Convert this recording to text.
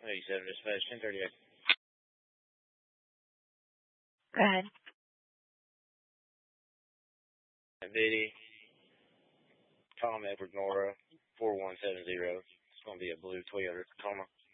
87 dispatch, 1038. Go ahead. Biddy, Tom Edward Nora, 4170. It's going to be a blue Toyota Tacoma.